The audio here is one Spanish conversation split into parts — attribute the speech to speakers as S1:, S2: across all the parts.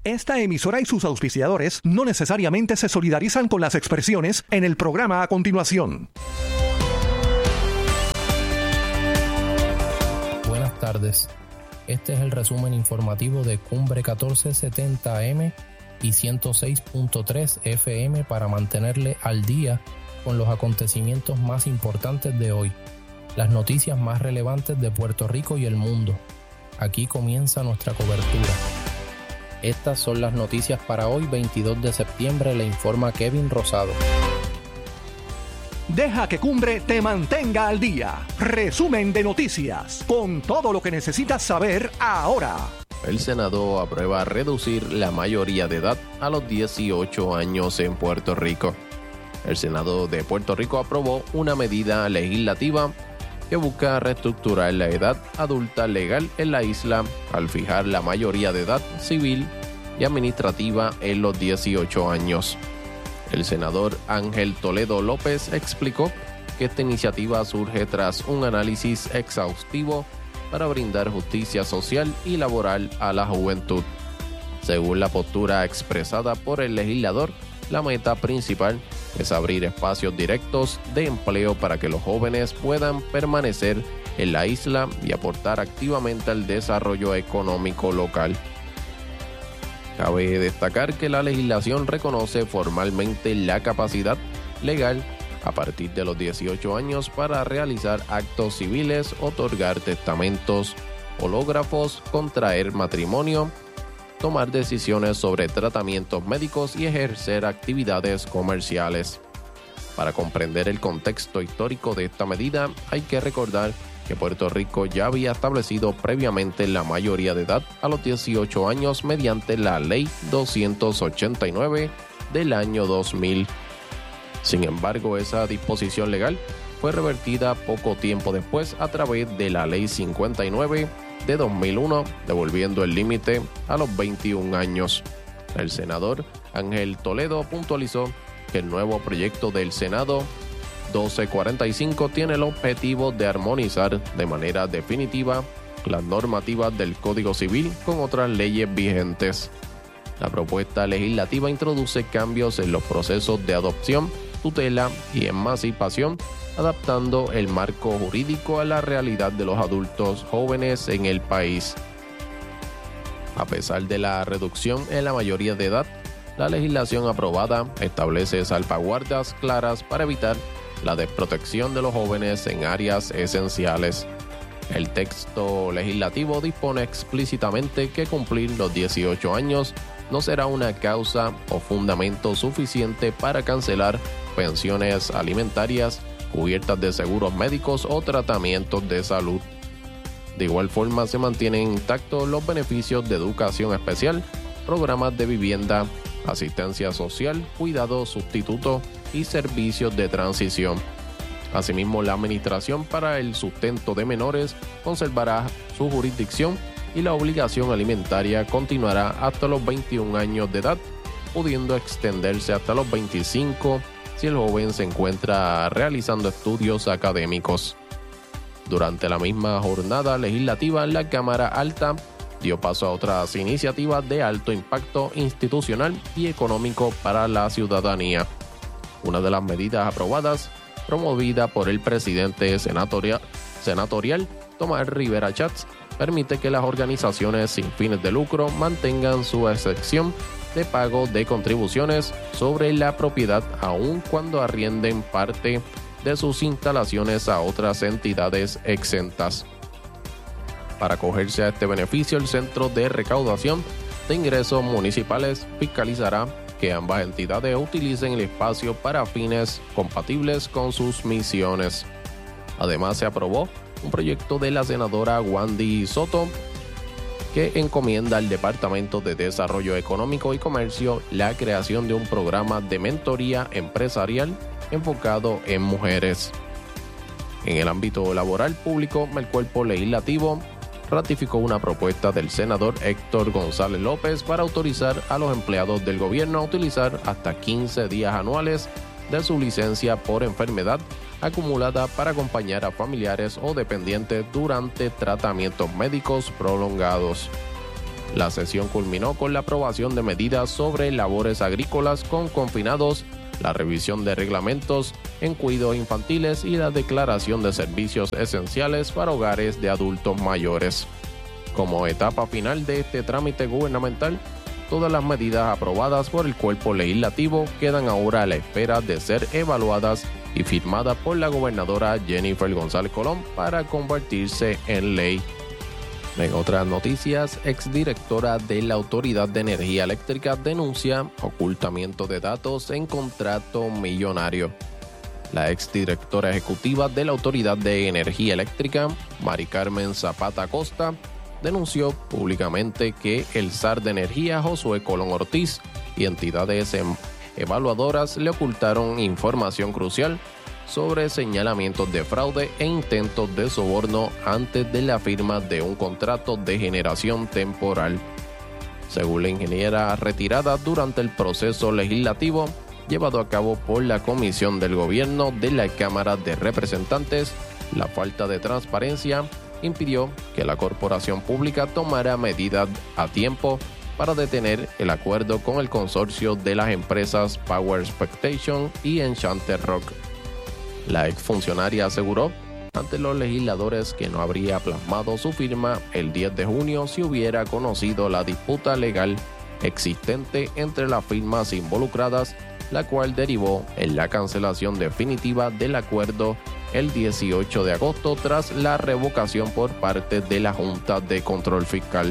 S1: Esta emisora y sus auspiciadores no necesariamente se solidarizan con las expresiones en el programa a continuación.
S2: Buenas tardes. Este es el resumen informativo de Cumbre 1470 AM y 106.3 FM para mantenerle al día con los acontecimientos más importantes de hoy, las noticias más relevantes de Puerto Rico y el mundo. Aquí comienza nuestra cobertura. Estas son las noticias para hoy, 22 de septiembre, le informa Kevin Rosado.
S1: Deja que Cumbre te mantenga al día. Resumen de noticias, con todo lo que necesitas saber ahora.
S3: El Senado aprueba reducir la mayoría de edad a los 18 años en Puerto Rico. El Senado de Puerto Rico aprobó una medida legislativa que busca reestructurar la edad adulta legal en la isla al fijar la mayoría de edad civil y administrativa en los 18 años. El senador Ángel Toledo López explicó que esta iniciativa surge tras un análisis exhaustivo para brindar justicia social y laboral a la juventud. Según la postura expresada por el legislador, la meta principal es abrir espacios directos de empleo para que los jóvenes puedan permanecer en la isla y aportar activamente al desarrollo económico local. Cabe destacar que la legislación reconoce formalmente la capacidad legal a partir de los 18 años para realizar actos civiles, otorgar testamentos, hológrafos, contraer matrimonio, tomar decisiones sobre tratamientos médicos y ejercer actividades comerciales. Para comprender el contexto histórico de esta medida, hay que recordar que Puerto Rico ya había establecido previamente la mayoría de edad a los 18 años mediante la Ley 289 del año 2000. Sin embargo, esa disposición legal fue revertida poco tiempo después a través de la Ley 59 de 2001, devolviendo el límite a los 21 años. El senador Ángel Toledo puntualizó que el nuevo proyecto del Senado 1245 tiene el objetivo de armonizar de manera definitiva las normativas del Código Civil con otras leyes vigentes. La propuesta legislativa introduce cambios en los procesos de adopción, tutela y emancipación, adaptando el marco jurídico a la realidad de los adultos jóvenes en el país. A pesar de la reducción en la mayoría de edad, la legislación aprobada establece salvaguardas claras para evitar la desprotección de los jóvenes en áreas esenciales. El texto legislativo dispone explícitamente que cumplir los 18 años no será una causa o fundamento suficiente para cancelar pensiones alimentarias, cubiertas de seguros médicos o tratamientos de salud. De igual forma, se mantienen intactos los beneficios de educación especial, programas de vivienda, asistencia social, cuidado sustituto y servicios de transición. Asimismo, la Administración para el Sustento de Menores conservará su jurisdicción y la obligación alimentaria continuará hasta los 21 años de edad, pudiendo extenderse hasta los 25 si el joven se encuentra realizando estudios académicos. Durante la misma jornada legislativa, la Cámara Alta dio paso a otras iniciativas de alto impacto institucional y económico para la ciudadanía. Una de las medidas aprobadas, promovida por el presidente senatorial Tomás Rivera Chats, permite que las organizaciones sin fines de lucro mantengan su excepción de pago de contribuciones sobre la propiedad aun cuando arrienden parte de sus instalaciones a otras entidades exentas. Para acogerse a este beneficio, el Centro de Recaudación de Ingresos Municipales fiscalizará que ambas entidades utilicen el espacio para fines compatibles con sus misiones. Además, se aprobó un proyecto de la senadora Wandy Soto que encomienda al Departamento de Desarrollo Económico y Comercio la creación de un programa de mentoría empresarial enfocado en mujeres. En el ámbito laboral público, el cuerpo legislativo ratificó una propuesta del senador Héctor González López para autorizar a los empleados del gobierno a utilizar hasta 15 días anuales de su licencia por enfermedad acumulada para acompañar a familiares o dependientes durante tratamientos médicos prolongados. La sesión culminó con la aprobación de medidas sobre labores agrícolas con confinados, la revisión de reglamentos en cuidados infantiles y la declaración de servicios esenciales para hogares de adultos mayores. Como etapa final de este trámite gubernamental, todas las medidas aprobadas por el cuerpo legislativo quedan ahora a la espera de ser evaluadas y firmadas por la gobernadora Jennifer González Colón para convertirse en ley. En otras noticias, exdirectora de la Autoridad de Energía Eléctrica denuncia ocultamiento de datos en contrato millonario. La exdirectora ejecutiva de la Autoridad de Energía Eléctrica, Mari Carmen Zapata Acosta, denunció públicamente que el zar de energía Josué Colón Ortiz y entidades evaluadoras le ocultaron información crucial sobre señalamientos de fraude e intentos de soborno antes de la firma de un contrato de generación temporal. Según la ingeniera retirada durante el proceso legislativo llevado a cabo por la Comisión del Gobierno de la Cámara de Representantes, la falta de transparencia impidió que la corporación pública tomara medidas a tiempo para detener el acuerdo con el consorcio de las empresas Power Expectation y Enchanted Rock. La exfuncionaria aseguró ante los legisladores que no habría plasmado su firma el 10 de junio si hubiera conocido la disputa legal existente entre las firmas involucradas, la cual derivó en la cancelación definitiva del acuerdo el 18 de agosto tras la revocación por parte de la Junta de Control Fiscal.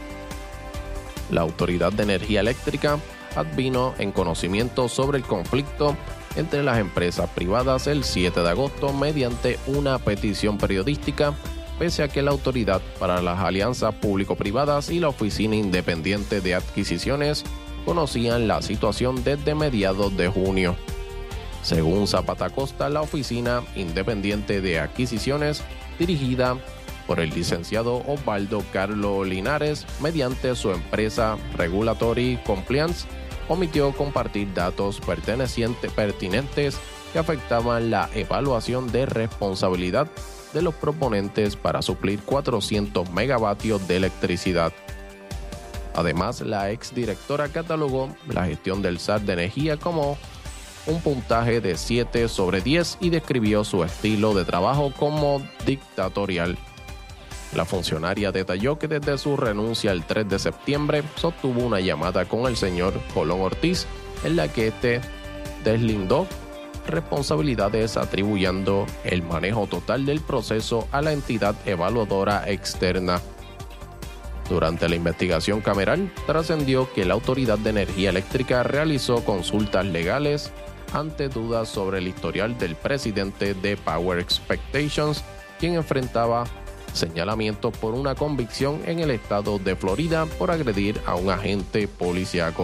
S3: La Autoridad de Energía Eléctrica advino en conocimiento sobre el conflicto entre las empresas privadas el 7 de agosto mediante una petición periodística, pese a que la Autoridad para las Alianzas Público-Privadas y la Oficina Independiente de Adquisiciones conocían la situación desde mediados de junio. Según Zapata Acosta, la Oficina Independiente de Adquisiciones, dirigida por el licenciado Osvaldo Carlos Linares, mediante su empresa Regulatory Compliance, omitió compartir datos pertinentes que afectaban la evaluación de responsabilidad de los proponentes para suplir 400 megavatios de electricidad. Además, la exdirectora catalogó la gestión del zar de energía como un puntaje de 7 sobre 10 y describió su estilo de trabajo como dictatorial. La funcionaria detalló que desde su renuncia el 3 de septiembre sostuvo una llamada con el señor Colón Ortiz en la que este deslindó responsabilidades atribuyendo el manejo total del proceso a la entidad evaluadora externa. Durante la investigación cameral, trascendió que la Autoridad de Energía Eléctrica realizó consultas legales ante dudas sobre el historial del presidente de Power Expectations, quien enfrentaba señalamientos por una convicción en el estado de Florida por agredir a un agente policíaco.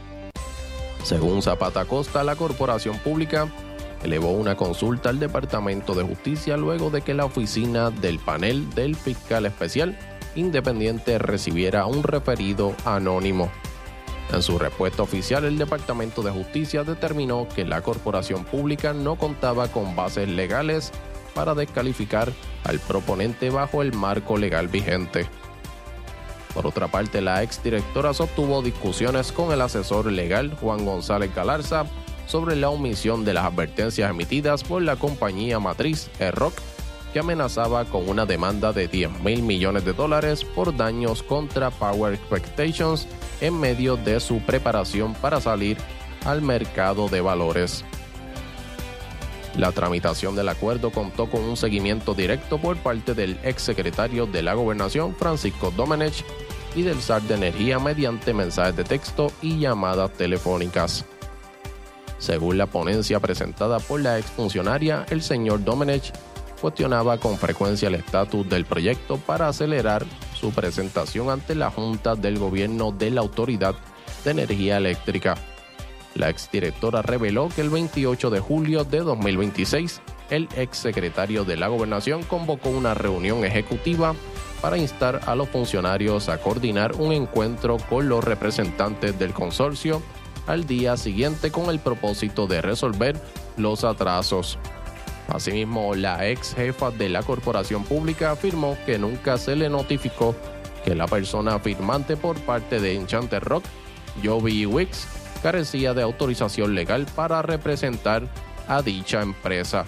S3: Según Zapata Acosta, la corporación pública elevó una consulta al Departamento de Justicia luego de que la oficina del panel del fiscal especial independiente recibiera un referido anónimo. En su respuesta oficial, el Departamento de Justicia determinó que la corporación pública no contaba con bases legales para descalificar al proponente bajo el marco legal vigente. Por otra parte, la exdirectora sostuvo discusiones con el asesor legal Juan González Galarza sobre la omisión de las advertencias emitidas por la compañía matriz ERROC, que amenazaba con una demanda de $10,000 millones por daños contra Power Expectations en medio de su preparación para salir al mercado de valores. La tramitación del acuerdo contó con un seguimiento directo por parte del exsecretario de la Gobernación, Francisco Domenech, y del zar de energía mediante mensajes de texto y llamadas telefónicas. Según la ponencia presentada por la exfuncionaria, el señor Domenech cuestionaba con frecuencia el estatus del proyecto para acelerar su presentación ante la Junta del Gobierno de la Autoridad de Energía Eléctrica. La exdirectora reveló que el 28 de julio de 2026, el exsecretario de la Gobernación convocó una reunión ejecutiva para instar a los funcionarios a coordinar un encuentro con los representantes del consorcio al día siguiente con el propósito de resolver los atrasos. Asimismo, la ex jefa de la corporación pública afirmó que nunca se le notificó que la persona firmante por parte de Enchanted Rock, Joby Wicks, carecía de autorización legal para representar a dicha empresa.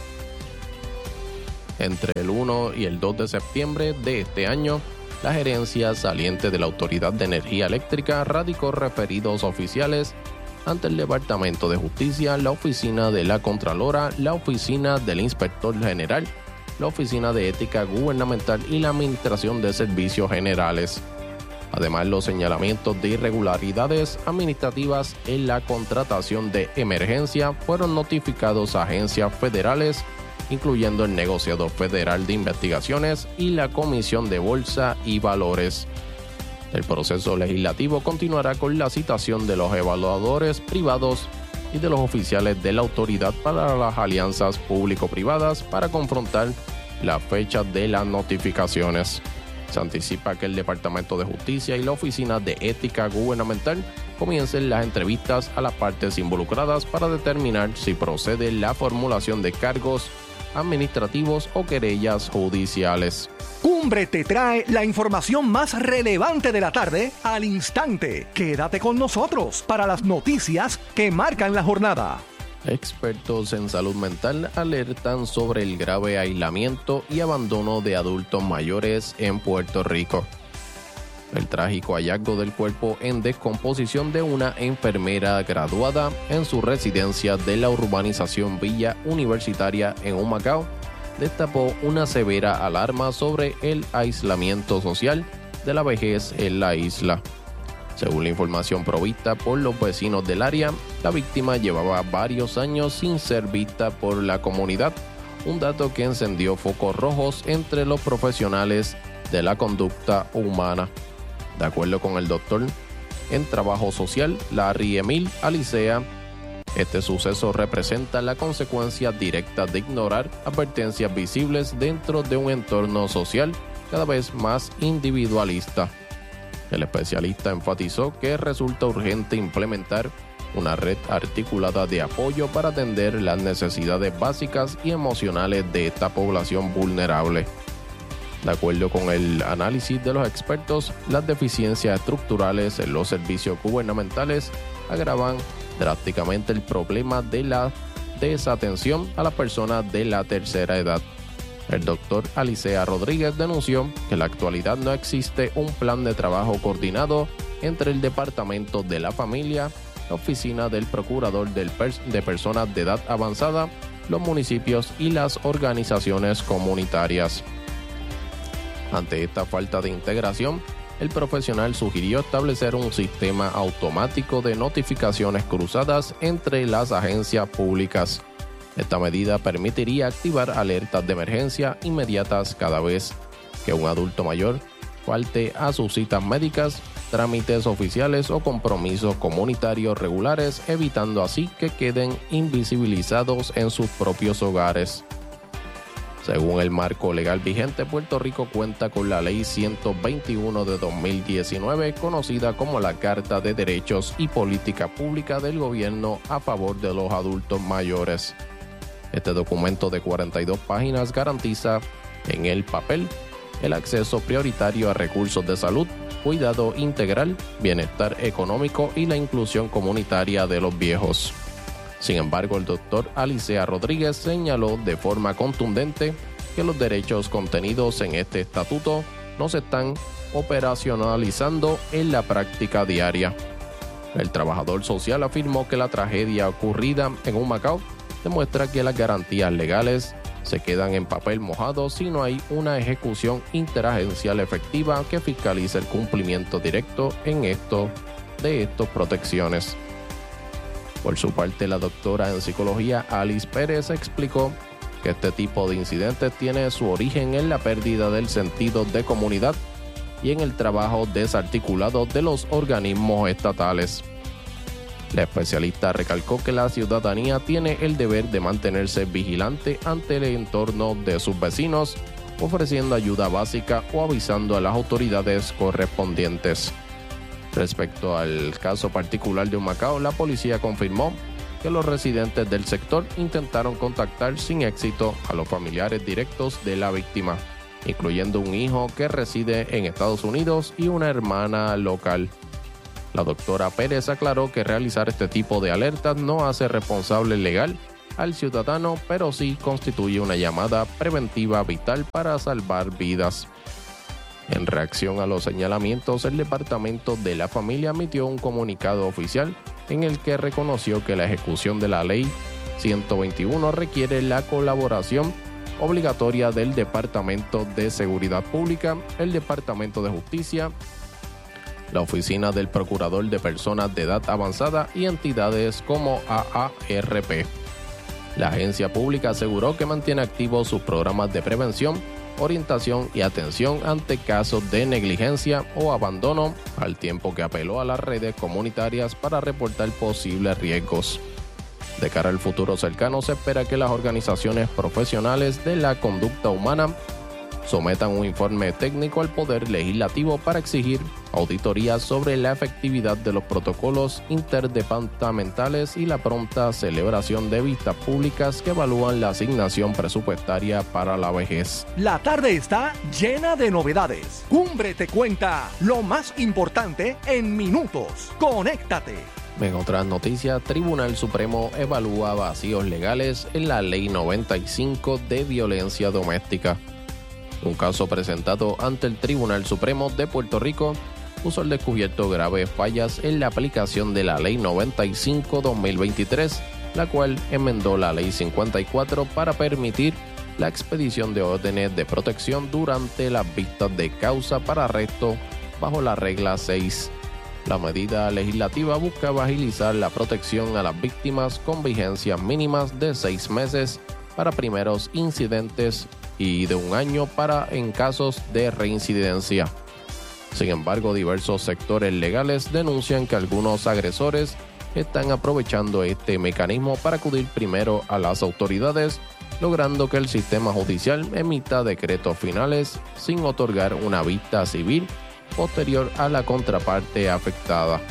S3: Entre el 1 y el 2 de septiembre de este año, la gerencia saliente de la Autoridad de Energía Eléctrica radicó referidos oficiales ante el Departamento de Justicia, la Oficina de la Contralora, la Oficina del Inspector General, la Oficina de Ética Gubernamental y la Administración de Servicios Generales. Además, los señalamientos de irregularidades administrativas en la contratación de emergencia fueron notificados a agencias federales, incluyendo el Negociado Federal de Investigaciones y la Comisión de Bolsa y Valores. El proceso legislativo continuará con la citación de los evaluadores privados y de los oficiales de la autoridad para las alianzas público-privadas para confrontar la fecha de las notificaciones. Se anticipa que el Departamento de Justicia y la Oficina de Ética Gubernamental comiencen las entrevistas a las partes involucradas para determinar si procede la formulación de cargos administrativos o querellas judiciales.
S1: Cumbre te trae la información más relevante de la tarde al instante. Quédate con nosotros para las noticias que marcan la jornada.
S3: Expertos en salud mental alertan sobre el grave aislamiento y abandono de adultos mayores en Puerto Rico. El trágico hallazgo del cuerpo en descomposición de una enfermera graduada en su residencia de la urbanización Villa Universitaria en Humacao destapó una severa alarma sobre el aislamiento social de la vejez en la isla. Según la información provista por los vecinos del área, la víctima llevaba varios años sin ser vista por la comunidad, un dato que encendió focos rojos entre los profesionales de la conducta humana. De acuerdo con el doctor en trabajo social, Larry Emil Alicea, este suceso representa la consecuencia directa de ignorar advertencias visibles dentro de un entorno social cada vez más individualista. El especialista enfatizó que resulta urgente implementar una red articulada de apoyo para atender las necesidades básicas y emocionales de esta población vulnerable. De acuerdo con el análisis de los expertos, las deficiencias estructurales en los servicios gubernamentales agravan drásticamente el problema de la desatención a las personas de la tercera edad. El doctor Alicea Rodríguez denunció que en la actualidad no existe un plan de trabajo coordinado entre el Departamento de la Familia, la Oficina del Procurador de Personas de Edad Avanzada, los municipios y las organizaciones comunitarias. Ante esta falta de integración, el profesional sugirió establecer un sistema automático de notificaciones cruzadas entre las agencias públicas. Esta medida permitiría activar alertas de emergencia inmediatas cada vez que un adulto mayor falte a sus citas médicas, trámites oficiales o compromisos comunitarios regulares, evitando así que queden invisibilizados en sus propios hogares. Según el marco legal vigente, Puerto Rico cuenta con la Ley 121 de 2019, conocida como la Carta de Derechos y Política Pública del Gobierno a favor de los adultos mayores. Este documento de 42 páginas garantiza, en el papel, el acceso prioritario a recursos de salud, cuidado integral, bienestar económico y la inclusión comunitaria de los viejos. Sin embargo, el doctor Alicea Rodríguez señaló de forma contundente que los derechos contenidos en este estatuto no se están operacionalizando en la práctica diaria. El trabajador social afirmó que la tragedia ocurrida en Humacao demuestra que las garantías legales se quedan en papel mojado si no hay una ejecución interagencial efectiva que fiscalice el cumplimiento directo de estas protecciones. Por su parte, la doctora en psicología Alice Pérez explicó que este tipo de incidentes tiene su origen en la pérdida del sentido de comunidad y en el trabajo desarticulado de los organismos estatales. La especialista recalcó que la ciudadanía tiene el deber de mantenerse vigilante ante el entorno de sus vecinos, ofreciendo ayuda básica o avisando a las autoridades correspondientes. Respecto al caso particular de Humacao, la policía confirmó que los residentes del sector intentaron contactar sin éxito a los familiares directos de la víctima. incluyendo un hijo que reside en Estados Unidos y una hermana local. La doctora Pérez aclaró que realizar este tipo de alertas no hace responsable legal al ciudadano, pero sí constituye una llamada preventiva vital para salvar vidas. En reacción a los señalamientos, el Departamento de la Familia emitió un comunicado oficial en el que reconoció que la ejecución de la Ley 121 requiere la colaboración obligatoria del Departamento de Seguridad Pública, el Departamento de Justicia, la Oficina del Procurador de Personas de Edad Avanzada y entidades como AARP. La agencia pública aseguró que mantiene activos sus programas de prevención, orientación y atención ante casos de negligencia o abandono, al tiempo que apeló a las redes comunitarias para reportar posibles riesgos. De cara al futuro cercano, se espera que las organizaciones profesionales de la conducta humana sometan un informe técnico al Poder Legislativo para exigir auditorías sobre la efectividad de los protocolos interdepartamentales y la pronta celebración de vistas públicas que evalúan la asignación presupuestaria para la vejez.
S1: La tarde está llena de novedades. Cumbre te cuenta lo más importante en minutos. Conéctate.
S3: En otras noticias, Tribunal Supremo evalúa vacíos legales en la Ley 95 de violencia doméstica. Un caso presentado ante el Tribunal Supremo de Puerto Rico puso al descubierto graves fallas en la aplicación de la Ley 95-2023, la cual enmendó la Ley 54 para permitir la expedición de órdenes de protección durante las vistas de causa para arresto bajo la regla 6. La medida legislativa buscaba agilizar la protección a las víctimas con vigencias mínimas de 6 meses para primeros incidentes y de 1 año en casos de reincidencia. Sin embargo, diversos sectores legales denuncian que algunos agresores están aprovechando este mecanismo para acudir primero a las autoridades, logrando que el sistema judicial emita decretos finales sin otorgar una vista civil posterior a la contraparte afectada.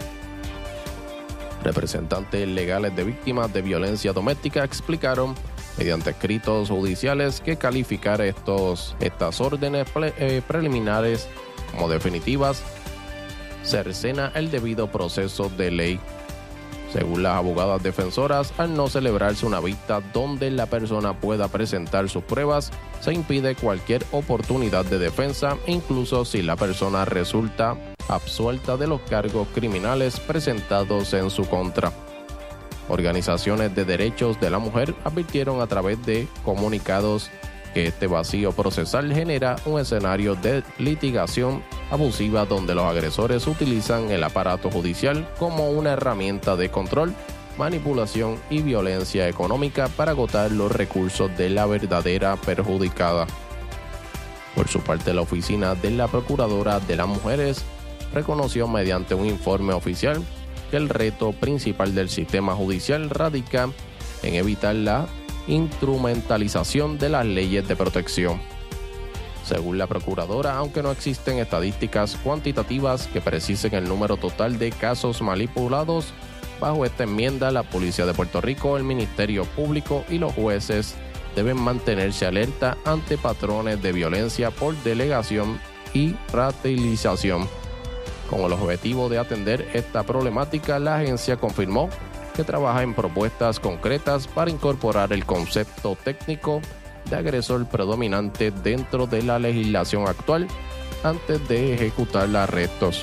S3: Representantes legales de víctimas de violencia doméstica explicaron mediante escritos judiciales que calificar estas órdenes preliminares como definitivas cercena el debido proceso de ley. Según las abogadas defensoras, al no celebrarse una vista donde la persona pueda presentar sus pruebas, se impide cualquier oportunidad de defensa, incluso si la persona resulta absuelta de los cargos criminales presentados en su contra. Organizaciones de derechos de la mujer advirtieron a través de comunicados que este vacío procesal genera un escenario de litigación abusiva donde los agresores utilizan el aparato judicial como una herramienta de control, manipulación y violencia económica para agotar los recursos de la verdadera perjudicada. Por su parte, la oficina de la Procuradora de las Mujeres reconoció mediante un informe oficial que el reto principal del sistema judicial radica en evitar la instrumentalización de las leyes de protección. Según la Procuradora, aunque no existen estadísticas cuantitativas que precisen el número total de casos manipulados, bajo esta enmienda la Policía de Puerto Rico, el Ministerio Público y los jueces deben mantenerse alerta ante patrones de violencia por delegación y radicalización. Con el objetivo de atender esta problemática, la agencia confirmó que trabaja en propuestas concretas para incorporar el concepto técnico de agresor predominante dentro de la legislación actual antes de ejecutar los arrestos.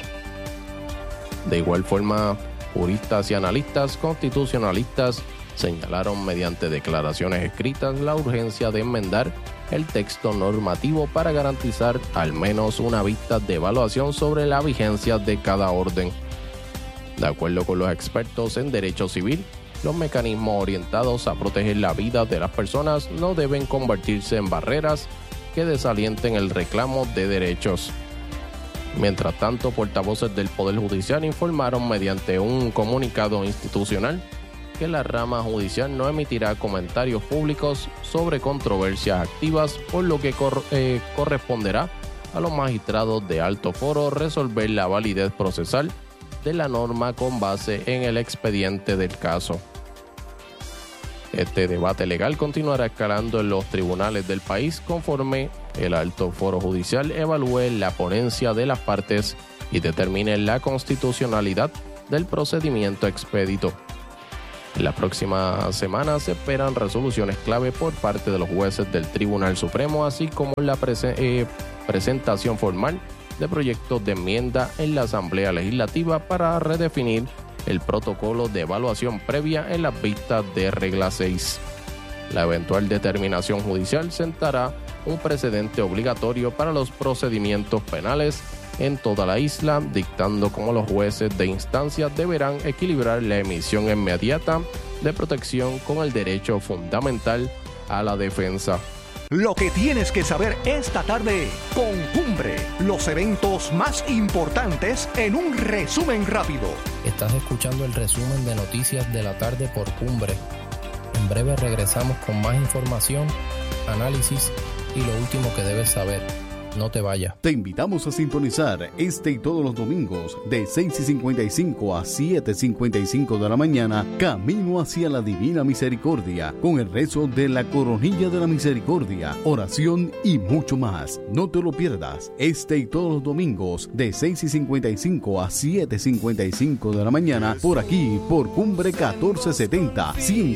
S3: De igual forma, juristas y analistas constitucionalistas señalaron mediante declaraciones escritas la urgencia de enmendar el texto normativo para garantizar al menos una vista de evaluación sobre la vigencia de cada orden. De acuerdo con los expertos en derecho civil, los mecanismos orientados a proteger la vida de las personas no deben convertirse en barreras que desalienten el reclamo de derechos. Mientras tanto, portavoces del Poder Judicial informaron mediante un comunicado institucional que la rama judicial no emitirá comentarios públicos sobre controversias activas, por lo que corresponderá a los magistrados de alto foro resolver la validez procesal de la norma con base en el expediente del caso. Este debate legal continuará escalando en los tribunales del país conforme el alto foro judicial evalúe la ponencia de las partes y determine la constitucionalidad del procedimiento expedito. En la próxima semana se esperan resoluciones clave por parte de los jueces del Tribunal Supremo, así como la presentación formal de proyectos de enmienda en la Asamblea Legislativa para redefinir el protocolo de evaluación previa en las vistas de regla 6. La eventual determinación judicial sentará un precedente obligatorio para los procedimientos penales en toda la isla, dictando cómo los jueces de instancia deberán equilibrar la emisión inmediata de protección con el derecho fundamental a la defensa.
S1: Lo que tienes que saber esta tarde con Cumbre, los eventos más importantes en un resumen rápido.
S2: Estás escuchando el resumen de noticias de la tarde por Cumbre. En breve regresamos con más información, análisis y lo último que debes saber. No te vayas.
S4: Te invitamos a sintonizar este y todos los domingos de 6:55 a 7:55 de la mañana, Camino hacia la Divina Misericordia, con el rezo de la Coronilla de la Misericordia, oración y mucho más. No te lo pierdas, este y todos los domingos de 6:55 a 7:55 de la mañana, por aquí, por Cumbre 1470,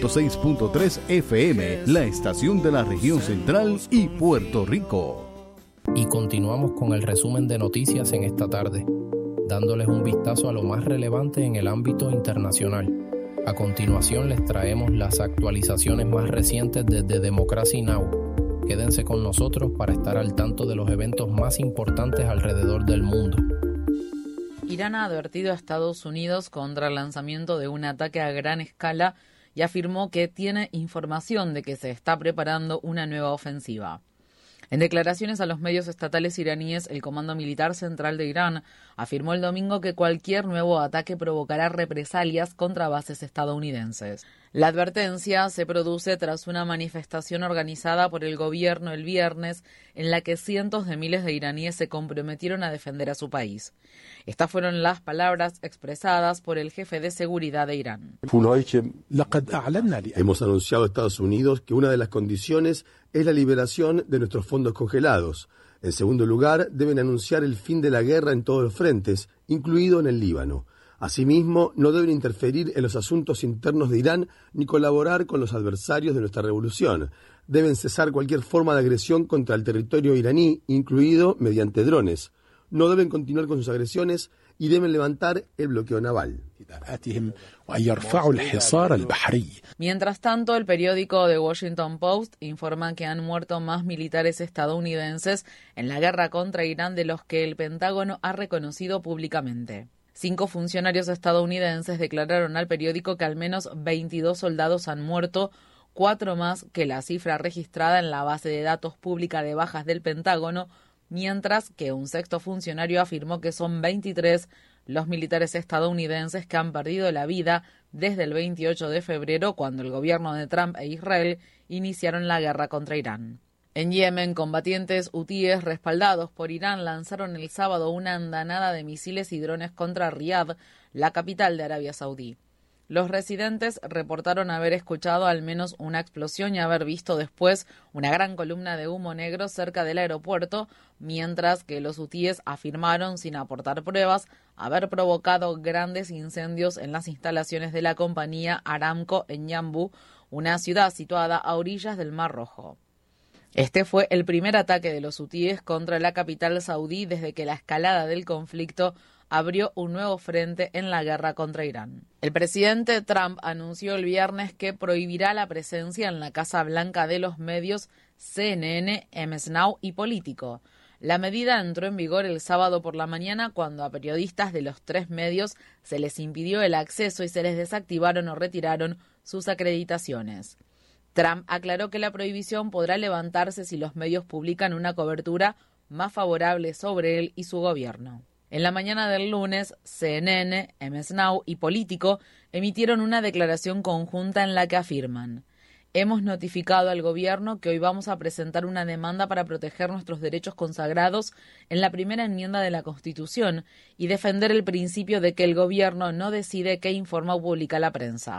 S4: 106.3 FM, la estación de la región central y Puerto Rico.
S2: Y continuamos con el resumen de noticias en esta tarde, dándoles un vistazo a lo más relevante en el ámbito internacional. A continuación les traemos las actualizaciones más recientes desde Democracy Now! Quédense con nosotros para estar al tanto de los eventos más importantes alrededor del mundo.
S5: Irán ha advertido a Estados Unidos contra el lanzamiento de un ataque a gran escala y afirmó que tiene información de que se está preparando una nueva ofensiva. En declaraciones a los medios estatales iraníes, el Comando Militar Central de Irán afirmó el domingo que cualquier nuevo ataque provocará represalias contra bases estadounidenses. La advertencia se produce tras una manifestación organizada por el gobierno el viernes en la que cientos de miles de iraníes se comprometieron a defender a su país. Estas fueron las palabras expresadas por el jefe de seguridad de Irán.
S6: Hemos anunciado a Estados Unidos que una de las condiciones es la liberación de nuestros fondos congelados. En segundo lugar, deben anunciar el fin de la guerra en todos los frentes, incluido en el Líbano. Asimismo, no deben interferir en los asuntos internos de Irán ni colaborar con los adversarios de nuestra revolución. Deben cesar cualquier forma de agresión contra el territorio iraní, incluido mediante drones. No deben continuar con sus agresiones y deben levantar el bloqueo naval.
S5: Mientras tanto, el periódico The Washington Post informa que han muerto más militares estadounidenses en la guerra contra Irán de los que el Pentágono ha reconocido públicamente. 5 funcionarios estadounidenses declararon al periódico que al menos 22 soldados han muerto, 4 más que la cifra registrada en la base de datos pública de bajas del Pentágono, mientras que un sexto funcionario afirmó que son 23 los militares estadounidenses que han perdido la vida desde el 28 de febrero, cuando el gobierno de Trump e Israel iniciaron la guerra contra Irán. En Yemen, combatientes hutíes respaldados por Irán lanzaron el sábado una andanada de misiles y drones contra Riad, la capital de Arabia Saudí. Los residentes reportaron haber escuchado al menos una explosión y haber visto después una gran columna de humo negro cerca del aeropuerto, mientras que los hutíes afirmaron, sin aportar pruebas, haber provocado grandes incendios en las instalaciones de la compañía Aramco en Yanbu, una ciudad situada a orillas del Mar Rojo. Este fue el primer ataque de los hutíes contra la capital saudí desde que la escalada del conflicto abrió un nuevo frente en la guerra contra Irán. El presidente Trump anunció el viernes que prohibirá la presencia en la Casa Blanca de los medios CNN, MS Now y Político. La medida entró en vigor el sábado por la mañana cuando a periodistas de los 3 medios se les impidió el acceso y se les desactivaron o retiraron sus acreditaciones. Trump aclaró que la prohibición podrá levantarse si los medios publican una cobertura más favorable sobre él y su gobierno. En la mañana del lunes, CNN, MS Now y Político emitieron una declaración conjunta en la que afirman: hemos notificado al gobierno que hoy vamos a presentar una demanda para proteger nuestros derechos consagrados en la primera enmienda de la Constitución y defender el principio de que el gobierno no decide qué informa o publica la prensa.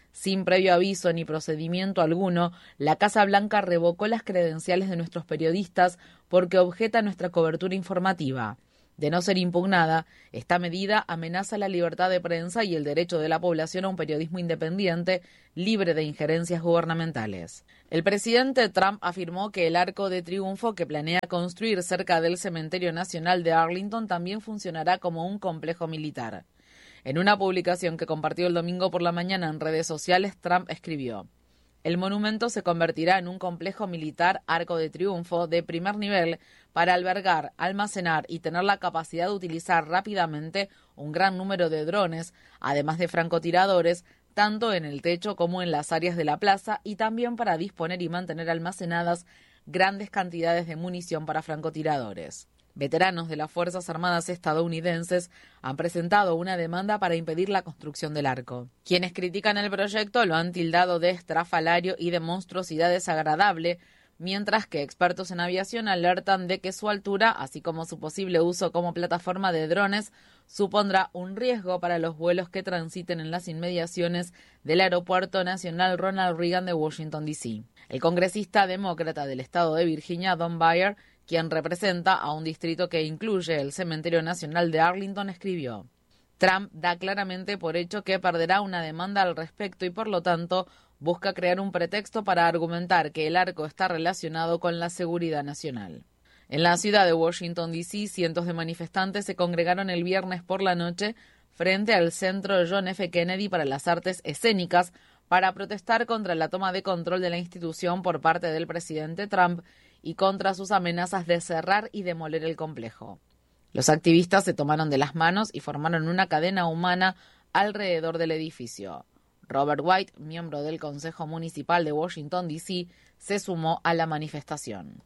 S5: Sin previo aviso ni procedimiento alguno, la Casa Blanca revocó las credenciales de nuestros periodistas porque objeta nuestra cobertura informativa. De no ser impugnada, esta medida amenaza la libertad de prensa y el derecho de la población a un periodismo independiente, libre de injerencias gubernamentales. El presidente Trump afirmó que el Arco de Triunfo que planea construir cerca del Cementerio Nacional de Arlington también funcionará como un complejo militar. En una publicación que compartió el domingo por la mañana en redes sociales, Trump escribió: el monumento se convertirá en un complejo militar Arco de Triunfo de primer nivel para albergar, almacenar y tener la capacidad de utilizar rápidamente un gran número de drones, además de francotiradores, tanto en el techo como en las áreas de la plaza, y también para disponer y mantener almacenadas grandes cantidades de munición para francotiradores. Veteranos de las Fuerzas Armadas estadounidenses han presentado una demanda para impedir la construcción del arco. Quienes critican el proyecto lo han tildado de estrafalario y de monstruosidad desagradable, mientras que expertos en aviación alertan de que su altura, así como su posible uso como plataforma de drones, supondrá un riesgo para los vuelos que transiten en las inmediaciones del Aeropuerto Nacional Ronald Reagan de Washington, D.C. El congresista demócrata del estado de Virginia, Don Beyer, quien representa a un distrito que incluye el Cementerio Nacional de Arlington, escribió: Trump da claramente por hecho que perderá una demanda al respecto y por lo tanto busca crear un pretexto para argumentar que el arco está relacionado con la seguridad nacional. En la ciudad de Washington, D.C., cientos de manifestantes se congregaron el viernes por la noche frente al Centro John F. Kennedy para las Artes Escénicas para protestar contra la toma de control de la institución por parte del presidente Trump y contra sus amenazas de cerrar y demoler el complejo. Los activistas se tomaron de las manos y formaron una cadena humana alrededor del edificio. Robert White, miembro del Consejo Municipal de Washington, D.C., se sumó a la manifestación.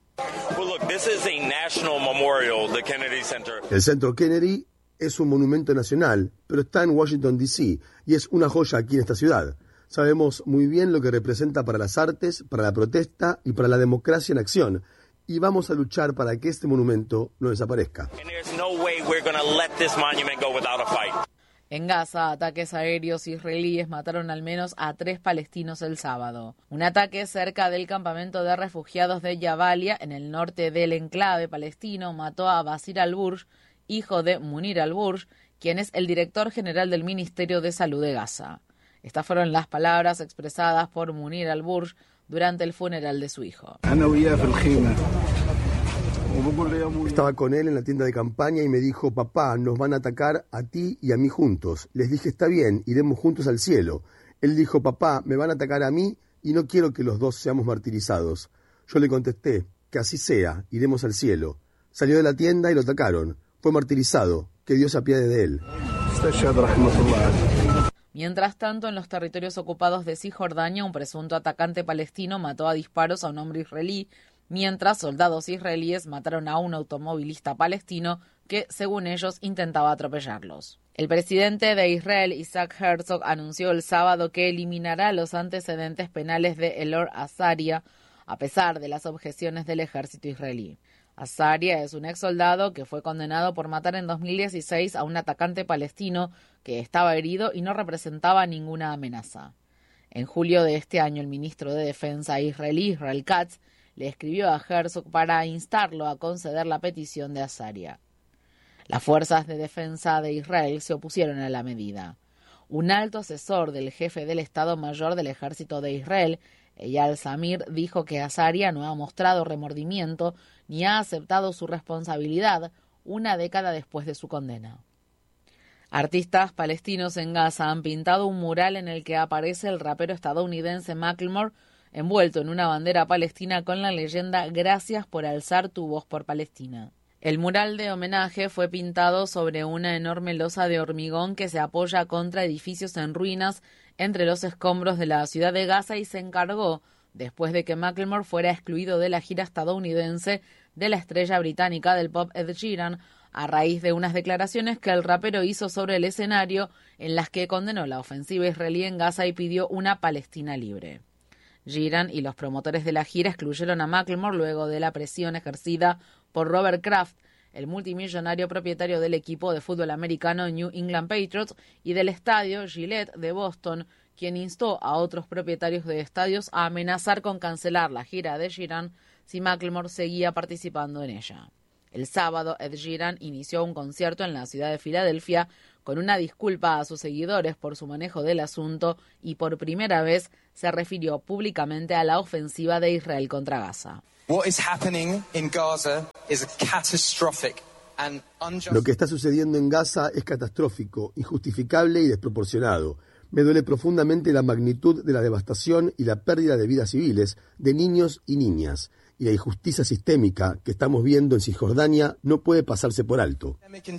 S6: El Centro Kennedy es un monumento nacional, pero está en Washington, D.C., y es una joya aquí en esta ciudad. Sabemos muy bien lo que representa para las artes, para la protesta y para la democracia en acción, y vamos a luchar para que este monumento no desaparezca.
S5: En Gaza, ataques aéreos israelíes mataron al menos a 3 palestinos el sábado. Un ataque cerca del campamento de refugiados de Jabalia, en el norte del enclave palestino, mató a Basir al-Burj, hijo de Munir al-Burj, quien es el director general del Ministerio de Salud de Gaza. Estas fueron las palabras expresadas por Munir al-Burj durante el funeral de su hijo.
S6: Estaba con él en la tienda de campaña y me dijo: papá, nos van a atacar a ti y a mí juntos. Les dije: está bien, iremos juntos al cielo. Él dijo: papá, me van a atacar a mí y no quiero que los dos seamos martirizados. Yo le contesté: que así sea, iremos al cielo. Salió de la tienda y lo atacaron. Fue martirizado. Que Dios se apiade de él.
S5: Mientras tanto, en los territorios ocupados de Cisjordania, un presunto atacante palestino mató a disparos a un hombre israelí, mientras soldados israelíes mataron a un automovilista palestino que, según ellos, intentaba atropellarlos. El presidente de Israel, Isaac Herzog, anunció el sábado que eliminará los antecedentes penales de Elor Azaria, a pesar de las objeciones del ejército israelí. Azaria es un ex soldado que fue condenado por matar en 2016 a un atacante palestino que estaba herido y no representaba ninguna amenaza. En julio de este año, el ministro de Defensa israelí, Israel Katz, le escribió a Herzog para instarlo a conceder la petición de Azaria. Las fuerzas de defensa de Israel se opusieron a la medida. Un alto asesor del jefe del Estado Mayor del Ejército de Israel, Eyal Zamir, dijo que Azaria no ha mostrado remordimiento ni ha aceptado su responsabilidad una década después de su condena. Artistas palestinos en Gaza han pintado un mural en el que aparece el rapero estadounidense Macklemore envuelto en una bandera palestina con la leyenda «Gracias por alzar tu voz por Palestina». El mural de homenaje fue pintado sobre una enorme losa de hormigón que se apoya contra edificios en ruinas entre los escombros de la ciudad de Gaza y se encargó después de que Macklemore fuera excluido de la gira estadounidense de la estrella británica del pop Ed Sheeran a raíz de unas declaraciones que el rapero hizo sobre el escenario en las que condenó la ofensiva israelí en Gaza y pidió una Palestina libre. Sheeran y los promotores de la gira excluyeron a Macklemore luego de la presión ejercida por Robert Kraft, el multimillonario propietario del equipo de fútbol americano New England Patriots y del estadio Gillette de Boston, quien instó a otros propietarios de estadios a amenazar con cancelar la gira de Sheeran si Macklemore seguía participando en ella. El sábado, Ed Sheeran inició un concierto en la ciudad de Filadelfia con una disculpa a sus seguidores por su manejo del asunto y por primera vez se refirió públicamente a la ofensiva de Israel contra Gaza.
S6: Lo que está sucediendo en Gaza es catastrófico, injustificable y desproporcionado. Me duele profundamente la magnitud de la devastación y la pérdida de vidas civiles, de niños y niñas. Y la injusticia sistémica que estamos viendo en Cisjordania no puede pasarse por alto.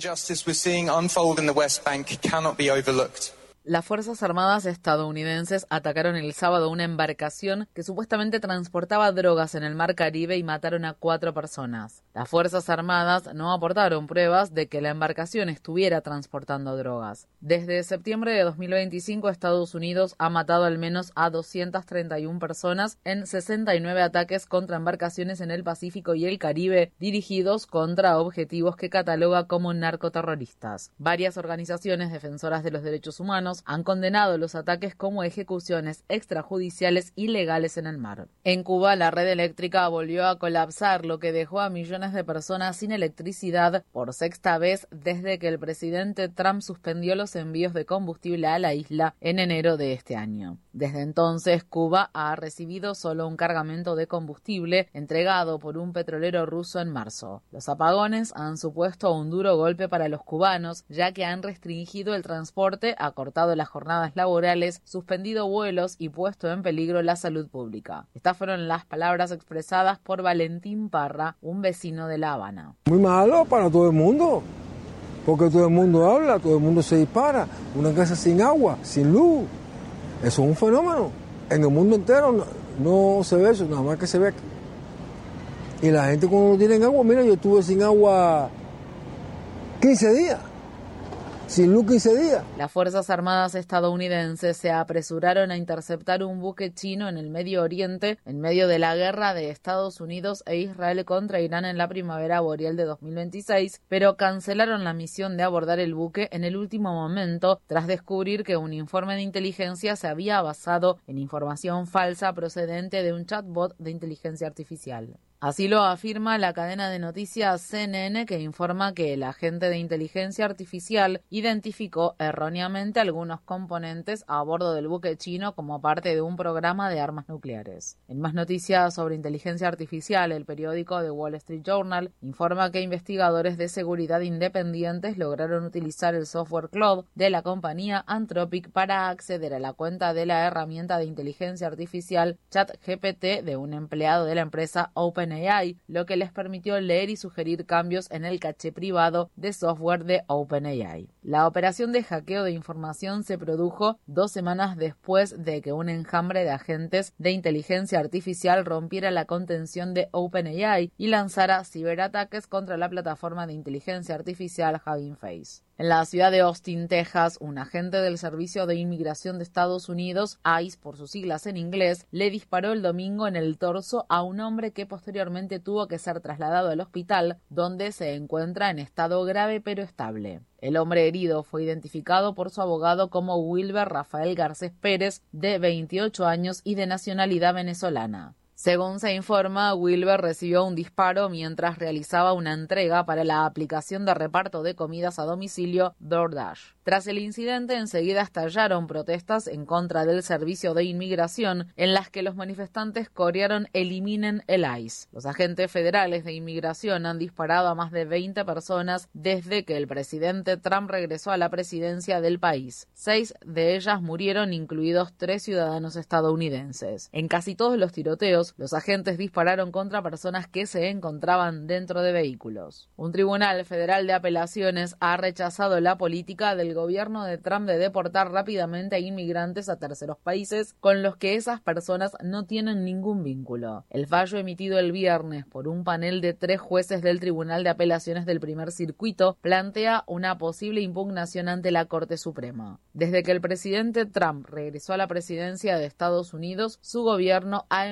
S5: Las Fuerzas Armadas estadounidenses atacaron el sábado una embarcación que supuestamente transportaba drogas en el Mar Caribe y mataron a 4 personas. Las Fuerzas Armadas no aportaron pruebas de que la embarcación estuviera transportando drogas. Desde septiembre de 2025, Estados Unidos ha matado al menos a 231 personas en 69 ataques contra embarcaciones en el Pacífico y el Caribe, dirigidos contra objetivos que cataloga como narcoterroristas. Varias organizaciones defensoras de los derechos humanos han condenado los ataques como ejecuciones extrajudiciales ilegales en el mar. En Cuba, la red eléctrica volvió a colapsar, lo que dejó a millones de personas sin electricidad por sexta vez desde que el presidente Trump suspendió los envíos de combustible a la isla en enero de este año. Desde entonces, Cuba ha recibido solo un cargamento de combustible entregado por un petrolero ruso en marzo. Los apagones han supuesto un duro golpe para los cubanos, ya que han restringido el transporte, acortado las jornadas laborales, suspendido vuelos y puesto en peligro la salud pública. Estas fueron las palabras expresadas por Valentín Parra, un vecino de La Habana.
S7: Muy malo para todo el mundo, porque todo el mundo habla, todo el mundo se dispara. Una casa sin agua, sin luz, eso es un fenómeno. En el mundo entero no se ve eso, nada más que se ve aquí. Y la gente cuando no tienen agua, mira, yo estuve sin agua 15 días. Sin luz 15 días.
S5: Las Fuerzas Armadas estadounidenses se apresuraron a interceptar un buque chino en el Medio Oriente en medio de la guerra de Estados Unidos e Israel contra Irán en la primavera boreal de 2026, pero cancelaron la misión de abordar el buque en el último momento tras descubrir que un informe de inteligencia se había basado en información falsa procedente de un chatbot de inteligencia artificial. Así lo afirma la cadena de noticias CNN, que informa que el agente de inteligencia artificial identificó erróneamente algunos componentes a bordo del buque chino como parte de un programa de armas nucleares. En más noticias sobre inteligencia artificial, el periódico The Wall Street Journal informa que investigadores de seguridad independientes lograron utilizar el software Claude de la compañía Anthropic para acceder a la cuenta de la herramienta de inteligencia artificial ChatGPT de un empleado de la empresa OpenAI, lo que les permitió leer y sugerir cambios en el caché privado de software de OpenAI. La operación de hackeo de información se produjo 2 semanas después de que un enjambre de agentes de inteligencia artificial rompiera la contención de OpenAI y lanzara ciberataques contra la plataforma de inteligencia artificial Hugging Face. En la ciudad de Austin, Texas, un agente del Servicio de Inmigración de Estados Unidos, ICE por sus siglas en inglés, le disparó el domingo en el torso a un hombre que posteriormente tuvo que ser trasladado al hospital, donde se encuentra en estado grave pero estable. El hombre herido fue identificado por su abogado como Wilber Rafael Garcés Pérez, de 28 años y de nacionalidad venezolana. Según se informa, Wilber recibió un disparo mientras realizaba una entrega para la aplicación de reparto de comidas a domicilio DoorDash. Tras el incidente, enseguida estallaron protestas en contra del servicio de inmigración, en las que los manifestantes corearon "Eliminen el ICE". Los agentes federales de inmigración han disparado a más de 20 personas desde que el presidente Trump regresó a la presidencia del país. 6 de ellas murieron, incluidos 3 ciudadanos estadounidenses. En casi todos los tiroteos, los agentes dispararon contra personas que se encontraban dentro de vehículos. Un tribunal federal de apelaciones ha rechazado la política del gobierno de Trump de deportar rápidamente a inmigrantes a terceros países con los que esas personas no tienen ningún vínculo. El fallo emitido el viernes por un panel de 3 jueces del Tribunal de Apelaciones del Primer Circuito plantea una posible impugnación ante la Corte Suprema. Desde que el presidente Trump regresó a la presidencia de Estados Unidos, su gobierno ha enviado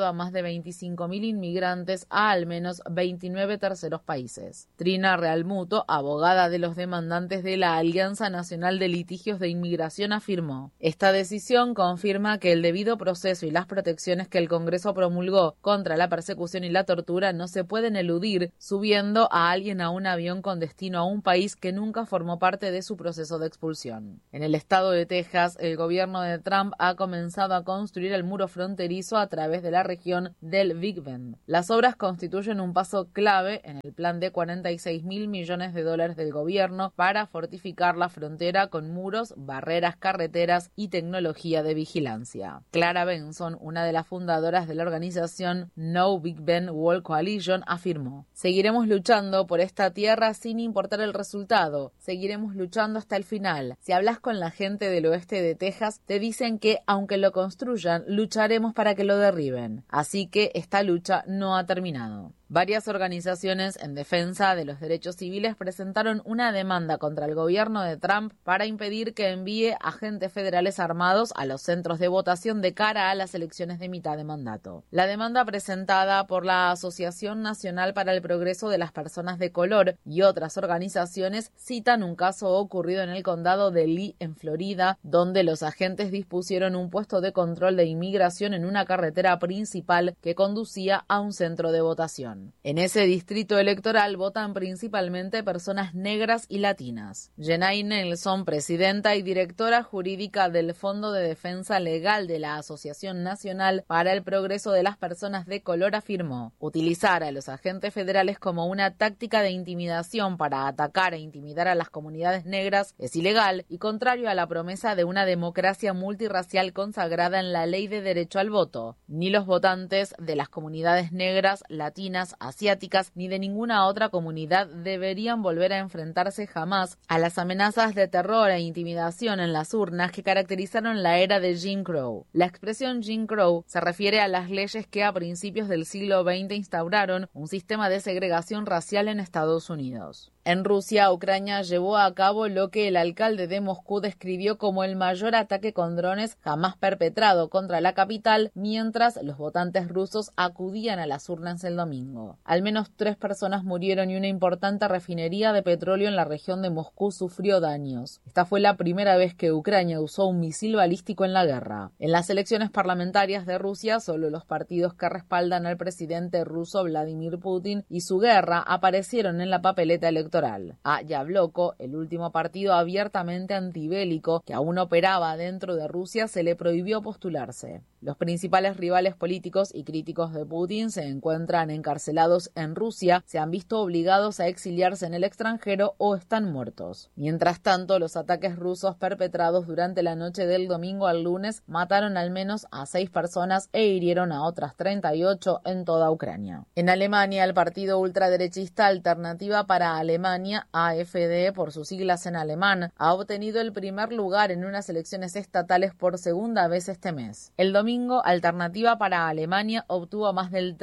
S5: llevado a más de 25.000 inmigrantes a al menos 29 terceros países. Trina Realmuto, abogada de los demandantes de la Alianza Nacional de Litigios de Inmigración, afirmó: esta decisión confirma que el debido proceso y las protecciones que el Congreso promulgó contra la persecución y la tortura no se pueden eludir subiendo a alguien a un avión con destino a un país que nunca formó parte de su proceso de expulsión. En el estado de Texas, el gobierno de Trump ha comenzado a construir el muro fronterizo a través de la región del Big Bend. Las obras constituyen un paso clave en el plan de $46.000 millones del gobierno para fortificar la frontera con muros, barreras, carreteras y tecnología de vigilancia. Clara Benson, una de las fundadoras de la organización No Big Bend Wall Coalition, afirmó: seguiremos luchando por esta tierra sin importar el resultado. Seguiremos luchando hasta el final. Si hablas con la gente del oeste de Texas, te dicen que, aunque lo construyan, lucharemos para que lo derriben. Así que esta lucha no ha terminado. Varias organizaciones en defensa de los derechos civiles presentaron una demanda contra el gobierno de Trump para impedir que envíe agentes federales armados a los centros de votación de cara a las elecciones de mitad de mandato. La demanda presentada por la Asociación Nacional para el Progreso de las Personas de Color y otras organizaciones citan un caso ocurrido en el condado de Lee, en Florida, donde los agentes dispusieron un puesto de control de inmigración en una carretera principal que conducía a un centro de votación. En ese distrito electoral votan principalmente personas negras y latinas. Jenay Nelson, presidenta y directora jurídica del Fondo de Defensa Legal de la Asociación Nacional para el Progreso de las Personas de Color, afirmó: utilizar a los agentes federales como una táctica de intimidación para atacar e intimidar a las comunidades negras es ilegal y contrario a la promesa de una democracia multirracial consagrada en la Ley de Derecho al Voto. Ni los votantes de las comunidades negras, latinas, asiáticas ni de ninguna otra comunidad deberían volver a enfrentarse jamás a las amenazas de terror e intimidación en las urnas que caracterizaron la era de Jim Crow. La expresión Jim Crow se refiere a las leyes que a principios del siglo XX instauraron un sistema de segregación racial en Estados Unidos. En Rusia, Ucrania llevó a cabo lo que el alcalde de Moscú describió como el mayor ataque con drones jamás perpetrado contra la capital, mientras los votantes rusos acudían a las urnas el domingo. Al menos 3 personas murieron y una importante refinería de petróleo en la región de Moscú sufrió daños. Esta fue la primera vez que Ucrania usó un misil balístico en la guerra. En las elecciones parlamentarias de Rusia, solo los partidos que respaldan al presidente ruso Vladimir Putin y su guerra aparecieron en la papeleta electoral. A Yabloko, el último partido abiertamente antibélico que aún operaba dentro de Rusia, se le prohibió postularse. Los principales rivales políticos y críticos de Putin se encuentran encarcelados en Rusia, se han visto obligados a exiliarse en el extranjero o están muertos. Mientras tanto, los ataques rusos perpetrados durante la noche del domingo al lunes mataron al menos a 6 personas e hirieron a otras 38 en toda Ucrania. En Alemania, el partido ultraderechista Alternativa para Alemania, AfD por sus siglas en alemán, ha obtenido el primer lugar en unas elecciones estatales por segunda vez este mes. El domingo, Alternativa para Alemania obtuvo más del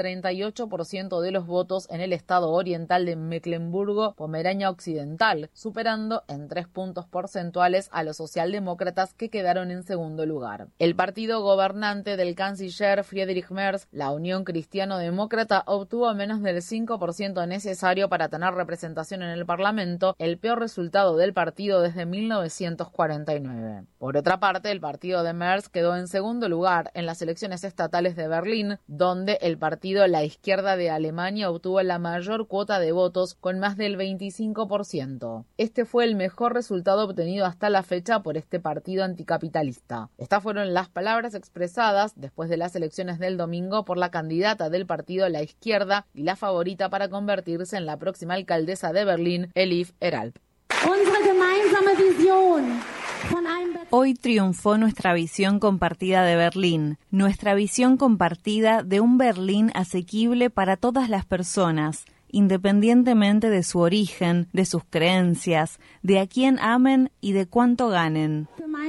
S5: 38% de los votos en el estado oriental de Mecklemburgo-Pomerania Occidental, superando en 3 puntos porcentuales a los socialdemócratas que quedaron en segundo lugar. El partido gobernante del canciller Friedrich Merz, la Unión Cristiano-Demócrata, obtuvo menos del 5% necesario para tener representación en el Parlamento, el peor resultado del partido desde 1949. Por otra parte, el partido de Merz quedó en segundo lugar en las elecciones estatales de Berlín, donde el partido La Izquierda de Alemania obtuvo la mayor cuota de votos con más del 25%. Este fue el mejor resultado obtenido hasta la fecha por este partido anticapitalista. Estas fueron las palabras expresadas después de las elecciones del domingo por la candidata del partido La Izquierda y la favorita para convertirse en la próxima alcaldesa de Berlín, Elif Eralp.
S8: Hoy triunfó nuestra visión compartida de Berlín, nuestra visión compartida de un Berlín asequible para todas las personas, independientemente de su origen, de sus creencias, de a quién amen y de cuánto ganen.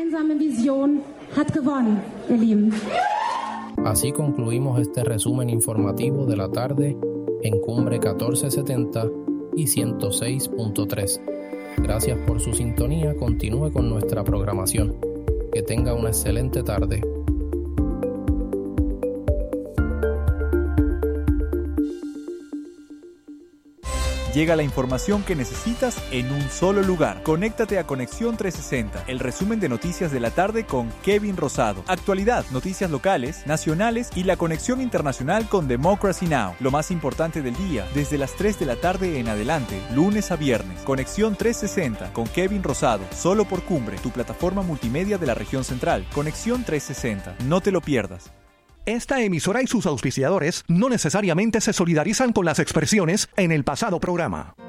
S2: Así concluimos este resumen informativo de la tarde en Cumbre 1470 y 106.3. Gracias por su sintonía. Continúe con nuestra programación. Que tenga una excelente tarde.
S9: Llega la información que necesitas en un solo lugar. Conéctate a Conexión 360, el resumen de noticias de la tarde con Kevin Rosado. Actualidad, noticias locales, nacionales y la conexión internacional con Democracy Now! Lo más importante del día, desde las 3 de la tarde en adelante, lunes a viernes. Conexión 360 con Kevin Rosado, solo por Cumbre, tu plataforma multimedia de la región central. Conexión 360, no te lo pierdas.
S1: Esta emisora y sus auspiciadores no necesariamente se solidarizan con las expresiones en el pasado programa.